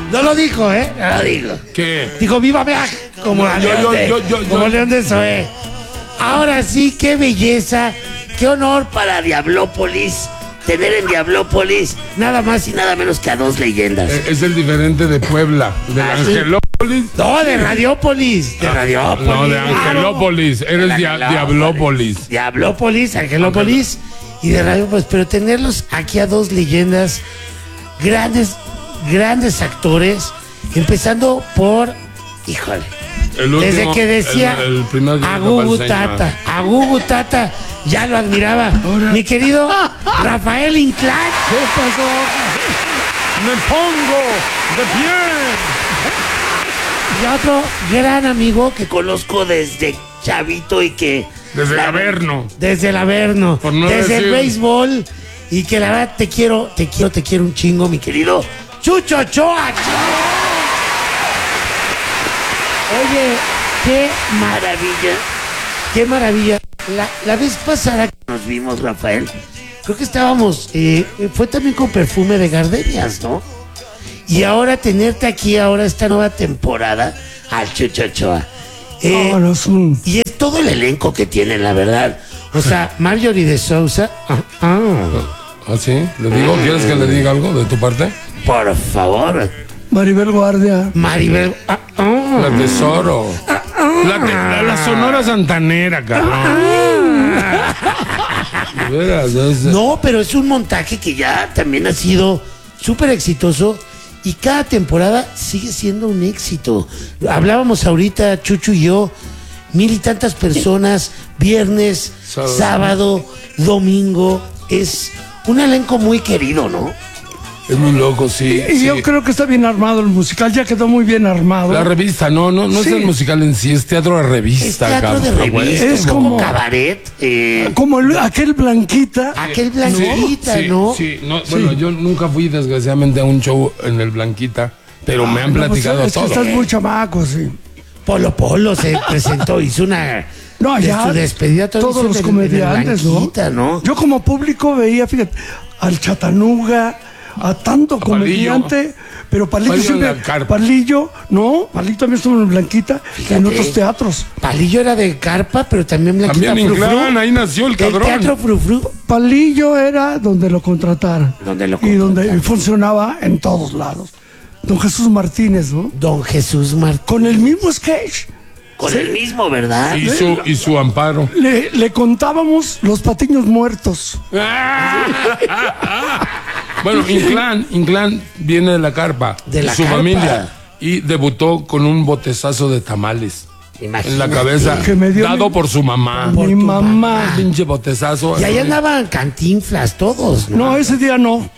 No lo dijo, ¿eh? No lo dijo. ¿Qué? Dijo, viva Meaj, como León de Zoé. Ahora sí, qué belleza, qué honor para Diablópolis tener en Diablópolis nada más y nada menos que a dos leyendas. Es el diferente de Puebla, de Angelópolis. No, de Radiópolis. De Radiópolis. No, de Angelópolis. Eres Diablópolis. Diablópolis, Angelópolis y de Radiópolis. Pero tenerlos aquí a dos leyendas, grandes actores, empezando por, híjole, El último, desde que decía el primer a Gugu Tata, ya lo admiraba. Ahora. Mi querido Rafael Inclán. ¿Qué pasó? ¡Me pongo de pie! Y otro gran amigo que conozco desde chavito y que... Desde el Averno. Desde el Averno. Por no desde el decir- béisbol. Y que la verdad te quiero un chingo, mi querido Chucho Ochoa. Oye, qué maravilla. La vez pasada que nos vimos, Rafael, creo que estábamos, fue también con perfume de gardenias, ¿no? Y ahora tenerte aquí, esta nueva temporada, al Chucho Ochoa. No, es un... Y es todo el elenco que tienen, la verdad. O sea, Marjorie de Sousa. ¿Ah, sí? ¿Le digo? ¿Quieres que le diga algo de tu parte? Por favor. Maribel Guardia. Maribel. La Tesoro. La Sonora Santanera, cabrón. De veras, No, pero es un montaje que ya también ha sido súper exitoso y cada temporada sigue siendo un éxito. Hablábamos ahorita, Chucho y yo, 1,000 y tantas personas, viernes, sábado, domingo. Es un elenco muy querido, ¿no? Es muy loco, sí. Y sí. yo creo que está bien armado el musical, ya quedó muy bien armado. La revista, no Sí. es el musical en sí, es teatro de revista. Es teatro de cabrón. revista, Es como- cabaret. Como aquel Blanquita. Aquel Blanquita, Sí, ¿no? sí, no, bueno, yo nunca fui desgraciadamente a un show en el Blanquita, pero me han No, pues, platicado es que todo. estás muy chamaco, sí. Polo se presentó, hizo una... No, de ya su despedida todo todos hizo los en el comediantes, Blanquita, ¿no? Yo como público veía, fíjate, al Chatanuga, a tanto comediante, pero Palillo Palillo en siempre, la carpa. Palillo también estuvo en Blanquita y en Fíjate. otros teatros. Palillo era de carpa, pero también Blanquita También Frufru. Inclán, ahí nació el cabrón. Teatro Frufru. Palillo era donde lo contrataron. Donde lo Y donde contrataron. funcionaba en todos lados. Don Jesús Martínez, ¿no? Don Jesús Martín. Con el mismo sketch. Con el mismo, ¿verdad? Y su amparo. Le contábamos los patiños muertos. Bueno, Inclán viene de la carpa, De la su carpa. familia, y debutó con un botezazo de tamales Imagínate. en la cabeza, Que me dio dado mi- por su mamá. Por Mi tu mamá. Pinche botezazo. Y ahí andaban Cantinflas todos, ¿no? No, ese día no.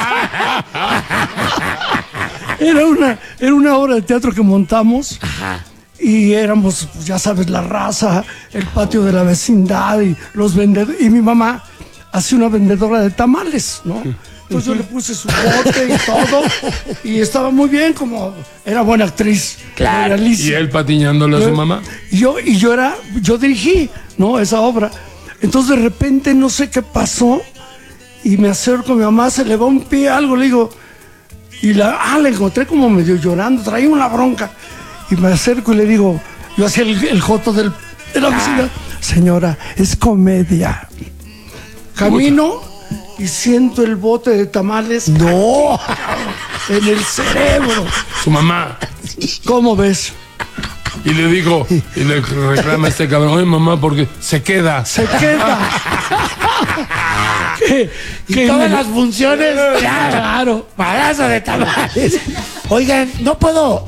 Era una obra de teatro que montamos Ajá. y éramos, pues, ya sabes, la raza, el patio de la vecindad y los vendedores. Y mi mamá hacía una vendedora de tamales, ¿no? Entonces yo le puse su bote y todo y estaba muy bien, como era buena actriz. Claro. Realicia. Y él patiñándole a su mamá. Yo dirigí, ¿no? Esa obra. Entonces de repente no sé qué pasó y me acerco a mi mamá, se le va un pie, algo, le digo, y la encontré como medio llorando, traía una bronca. Y me acerco y le digo, yo hacía el joto de la oficina, señora, es comedia. Camino y siento el bote de tamales No. en el cerebro. Su mamá. ¿Cómo ves? Y le dijo, y le reclama a este cabrón, oye mamá, porque se queda. Se queda. Y todas las funciones, claro, palazo de tamales. Oigan, no puedo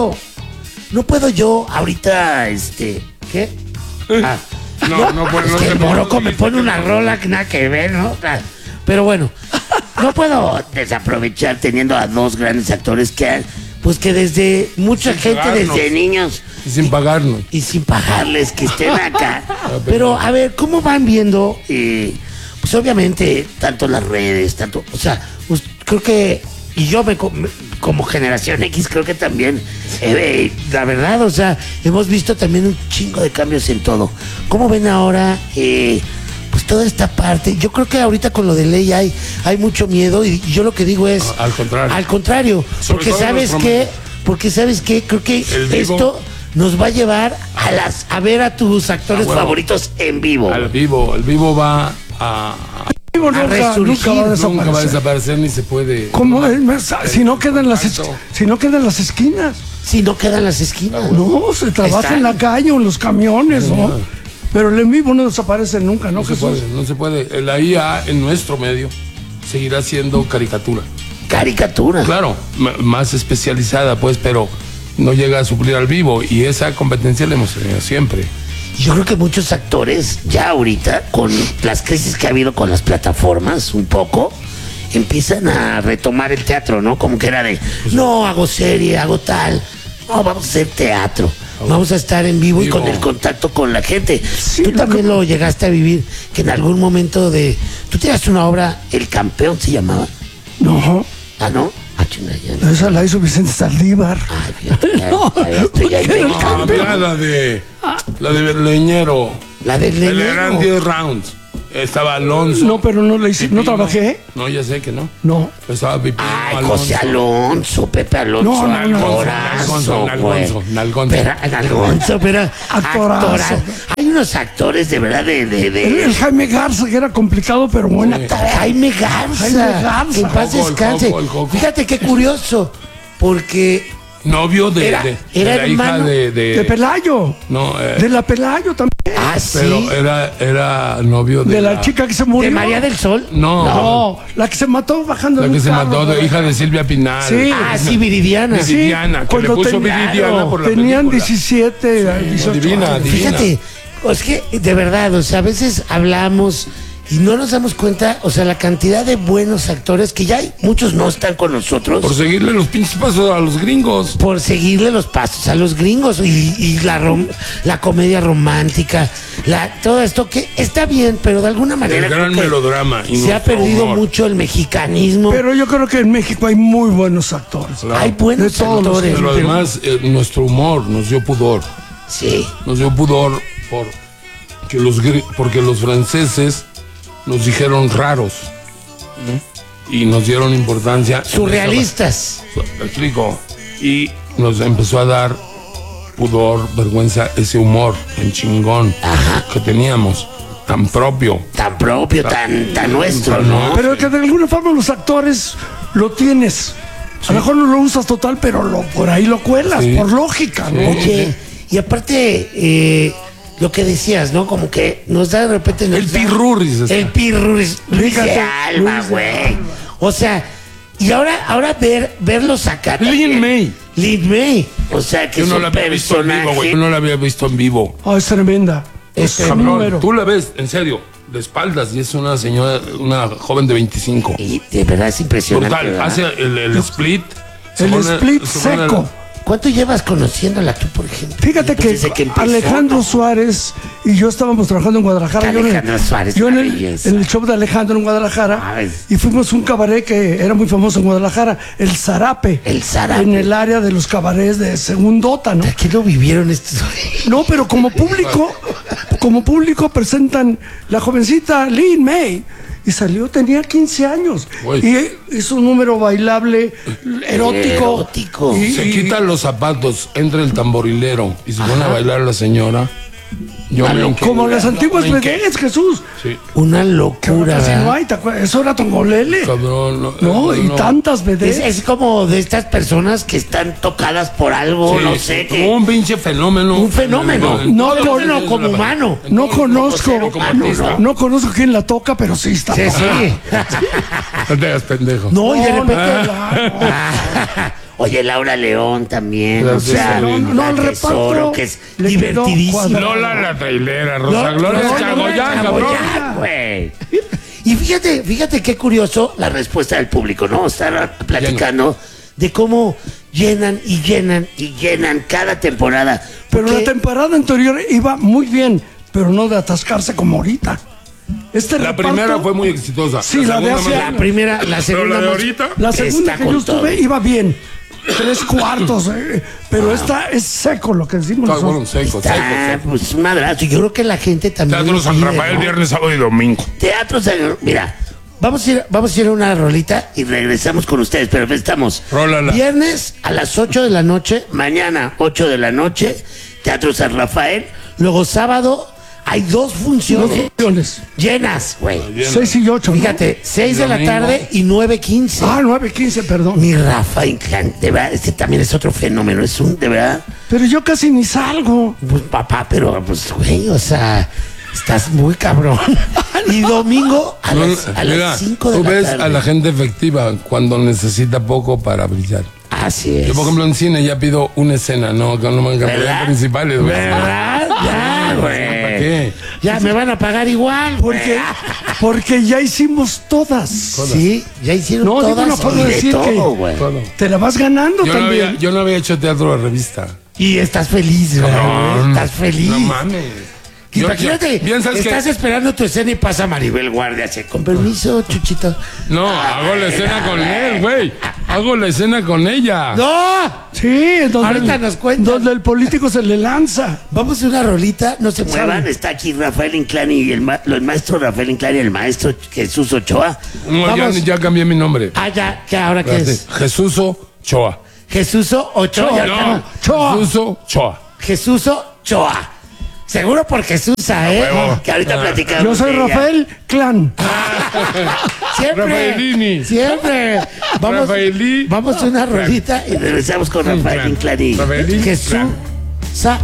yo ahorita, ¿qué? Ah, No puede, es no que te el puedo- Morocco me pone una rola que nada que ver, ¿no? Pero bueno, no puedo desaprovechar teniendo a dos grandes actores que desde mucha Sin gente pagarnos. desde niños Y sin pagarnos. y sin pagarles que estén acá. Pero a ver, ¿cómo van viendo? Pues obviamente, tanto las redes, o sea, creo que, y yo como generación X, creo que también, la verdad, o sea, hemos visto también un chingo de cambios en todo. ¿Cómo ven ahora, pues toda esta parte. Yo creo que ahorita con lo de ley hay mucho miedo y yo lo que digo es... Al contrario. Al contrario, Sobre porque todo sabes los que... Porque sabes que creo que El vivo. esto nos va a llevar a ver a tus actores huevo. favoritos en vivo. Al vivo, el vivo va a Digo, nunca resurgir, va a nunca va a desaparecer. desaparecer ni se puede. ¿Cómo es? Si no quedan las Exacto. si no quedan las esquinas. Si no quedan las esquinas. No, se trabaja Están. en la calle o en los camiones, ¿no? Pero el en vivo no desaparece nunca, ¿no, No se Jesús? puede, no se puede. La IA en nuestro medio seguirá siendo caricatura. Caricatura. Claro, más especializada, pues, pero no llega a suplir al vivo y esa competencia la hemos tenido siempre. Yo creo que muchos actores ya ahorita, con las crisis que ha habido con las plataformas, un poco, empiezan a retomar el teatro, ¿no? Como que era de, no, hago serie, hago tal. No, vamos a hacer teatro. Vamos a estar en vivo y Digo, con el contacto con la gente. Sí, Tú lo también que- lo llegaste a vivir, que en algún momento de... Tú tenías una obra, El Campeón se llamaba. No, Ah, ¿no? Ah, chinga, ya no. esa la hizo Vicente Saldívar. Ay, fíjate, ya- No, ya estoy ahí porque era el pegado. campeón. La de Leñero. La del Eran Leñero. 10 rounds. Estaba Alonso. No, pero no le hice, no Pipino. trabajé. No, ya sé que no. No. Estaba Pipino, Ay, José Alonso, Pepe Alonso, No, no, no, actorazo, Nalgonzo, güey. Nalgonzo. Nalgonzo, pero Actorazo. Hay unos actores de verdad El Jaime Garza, que era complicado, pero buena. Sí. Jaime Garza. Jaime Garza. Que en paz Coco, el descanse. Coco, el Coco. Fíjate qué curioso, porque Novio de, Era- de- era de la hija hermano De Pelayo. No, De la Pelayo también. pero sí, era novio de, De la chica que se murió. de María del Sol. No, No, la que se mató bajando la de que un se carro, mató, güey. hija de Silvia Pinal. Sí. Ah, sí, Viridiana. Sí, Viridiana, que cuando le puso tenía- Viridiana por la Tenían película. 17, 18 divina, años. divina. Fíjate, es que de verdad, o sea, a veces hablamos y no nos damos cuenta, o sea, la cantidad de buenos actores que ya hay, muchos no están con nosotros. Por seguirle los pinches pasos a los gringos. Por seguirle los pasos a los gringos y la comedia romántica, todo esto que está bien, pero de alguna manera El gran creo que melodrama. y se ha nuestro perdido humor. mucho el mexicanismo. Pero yo creo que en México hay muy buenos actores. Claro. Hay buenos De todos los actores. Pero además, nuestro humor nos dio pudor. Sí, Nos dio pudor porque los franceses nos dijeron raros. Y nos dieron importancia. surrealistas. Me explico. Y nos empezó a dar pudor, vergüenza, ese humor tan chingón que teníamos, tan propio. Tan propio, tan nuestro, ¿no? ¿no? Pero que de alguna forma los actores lo tienes. A lo mejor no lo usas total, pero por ahí lo cuelas, Sí. por lógica, ¿no? Oye, y aparte, lo que decías, ¿no? Como que nos da de repente... El pirurris. El pirurris. Luis de Fíjate, Alba, Luis de güey. O sea, y ahora verlos acá. Lin también. May. Lin May. O sea, que Yo es no un la había visto en vivo, güey. personaje. Yo no la había visto en vivo. Oh, es tremenda. Es Es Cabrón, número. tú la ves, en serio, de espaldas y es una señora, una joven de 25. Y de verdad es impresionante. Brutal, ¿verdad? hace el split. se El pone- split se pone- seco. ¿Cuánto llevas conociéndola tú, por ejemplo? Fíjate que, Desde empezó, Alejandro ¿no? Suárez y yo estábamos trabajando en Guadalajara. Alejandro Suárez, yo en una el, belleza. en el show de Alejandro en Guadalajara. Ay. Y fuimos a un cabaret que era muy famoso en Guadalajara, el Zarape. El Zarape. En el área de los cabarets de Segundota, ¿no? ¿A qué no vivieron estos? No, pero como público presentan la jovencita Lin May. Y salió, tenía 15 años. Güey. Y hizo un número bailable, erótico. Erótico. Se quita los zapatos, entra el tamborilero y se pone a bailar la señora. Yo me enqué. Como las antiguas Me enqué. vedettes, Jesús. Sí, Una locura, Casi no ¿verdad? hay, ¿te acuerdas? Eso era Tongolele. cabrón. No, y tantas vedettes. Es como de estas personas que están tocadas por algo, Sí, no sé, como que... un pinche fenómeno. Un fenómeno. No, No, como humano. No conozco, como artista. no conozco quién la toca, pero sí está. Sí, sí. No te hagas pendejo. No, y de No, repente... no, Oye, Laura León también, Claro, o sea, sí, sí. No, el tesoro, reparto que es le quedó divertidísimo. cuadrado. Lola la trailera, Rosa No, Gloria no, Chagoyán, no, cabrón. Chagoyán, güey. Y fíjate qué curioso la respuesta del público, ¿no? Estar platicando de cómo llenan y llenan y llenan cada temporada. Pero Porque la temporada anterior iba muy bien, pero no de atascarse como ahorita. Este La reparto- primera fue muy exitosa. Sí, la de segunda hace más- la primera, la Pero segunda la de más- ahorita, La segunda está que con yo estuve todo. iba bien. 3/4, pero esta es seco lo que decimos Está bueno, nosotros. seco, Está, seco. pues un madrazo. Yo creo que la gente también. Teatro San pide, Rafael, ¿no? viernes, sábado y domingo. Teatro San... Mira, vamos a ir a una rolita y regresamos con ustedes, pero estamos Rólala. viernes a las 8 de la noche, mañana 8 de la noche, Teatro San Rafael. Luego sábado hay 2 funciones llenas, güey. 6 y 8. Fíjate, 6 de la Domingo. tarde y 9:15. Ah, 9:15, perdón. Mi Rafa Inclán, de verdad, este también es otro fenómeno, es un, de verdad, Pero yo casi ni salgo. pues papá, pero pues güey, o sea, estás muy cabrón. Y domingo a las 5 de tú la ves tarde. a la gente efectiva cuando necesita poco para brillar. Así es. Yo, por ejemplo, en cine ya pido una escena, no que no me ¿Verdad? encantan principales, güey. ¿Verdad? Ya, güey. ¿Para qué? Ya me van a pagar igual, Porque ya hicimos todas. Sí, ya hicieron No, digo, todas. no puedo y de decir que- todo, güey. Todo. Te la vas ganando también. Yo no había hecho teatro de revista. Y estás feliz, güey. Cabrón. Estás feliz. No mames. Imagínate, Bien, ¿sabes estás qué? esperando tu escena y pasa Maribel Guardia. Así, con permiso, Chuchito. No, hago la escena con él, güey. Hago la escena con ella. ¡No! Sí, donde Ahorita nos cuentan. donde el político se le lanza. Vamos a una rolita, no se muevan. Está aquí Rafael Inclán y el maestro Rafael Inclán y el maestro Jesús Ochoa. No, ya cambié mi nombre. Ah, ya, ¿qué ahora qué es? Jesús Choa. Jesús Ochoa. Ya está. No, Choa. Jesús Choa. Jesús Ochoa. Seguro por Jesús, ¿eh? huevo. Que ahorita platicamos. Yo soy de ella. Rafael Clan. Siempre. Rafaelini. Siempre. Vamos, Rafaelí. vamos a una rolita y regresamos con Rafael Inclán y Rafaelí. Jesús